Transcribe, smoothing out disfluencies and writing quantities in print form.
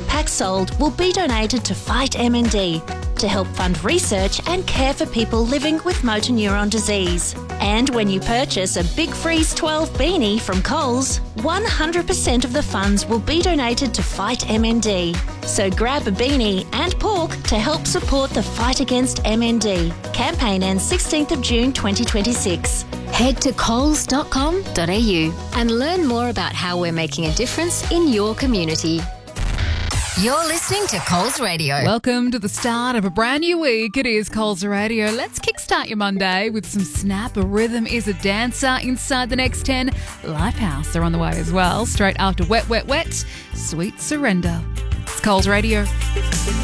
every pack sold will be donated to Fight MND to help fund research and care for people living with motor neuron disease. And when you purchase a Big Freeze 12 beanie from Coles, 100% of the funds will be donated to Fight MND. So grab a beanie and pork to help support the fight against MND. Campaign ends 16th of June 2026. Head to coles.com.au and learn more about how we're making a difference in your community. You're listening to Coles Radio. Welcome to the start of a brand new week. It is Coles Radio. Let's kickstart your Monday with some Snap. A Rhythm is a Dancer inside the next 10. Lifehouse are on the way as well. Straight after Wet, Wet, Wet, Sweet Surrender. It's Coles Radio.